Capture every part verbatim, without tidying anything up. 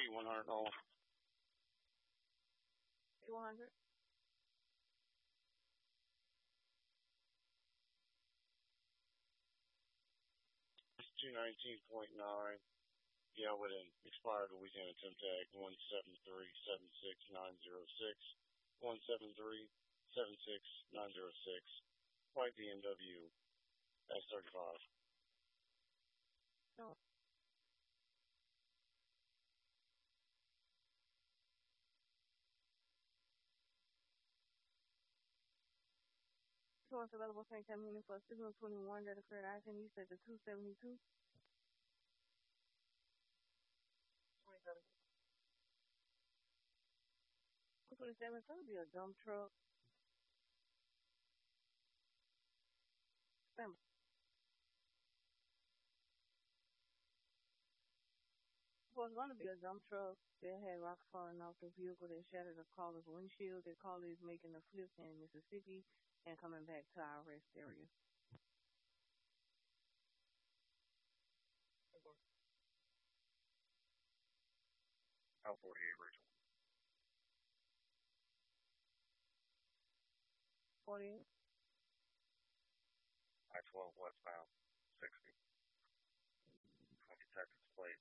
one hundred dollars. Two hundred. two nineteen point nine. Yeah, with an expired Louisiana temp tag one seven three seven six nine zero six. one seven three seven six nine zero six. White B M W S thirty-five. No. Insurance available same time unit for signal twenty-one that occurred accident. You said the two seventy-two. twenty-seven. twenty-seven, it's going to be a dump truck. Remember. Well, it's going to be a dump truck that had rocks falling off the vehicle that shattered a caller's windshield. The caller is making a flip in Mississippi and coming back to our rest area. L forty-eight, Rachel. forty-eight. I twelve westbound, sixty. twenty Texas plate.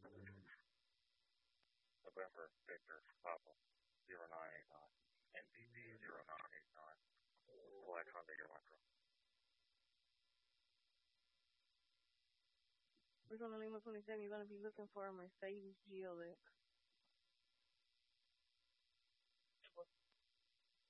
November, Victor, Papa, zero nine eight nine. N P P zero nine eight nine. Black Honda Elantra. We're going to Lima twenty-seven. You're going to be looking for a Mercedes G L X.